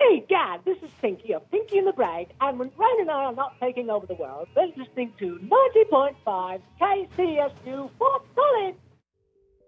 Hey, Gad, this is Pinky of Pinky and the Brain, and when Rain and I are not taking over the world, we're listening to 90.5 KCSU Fort College.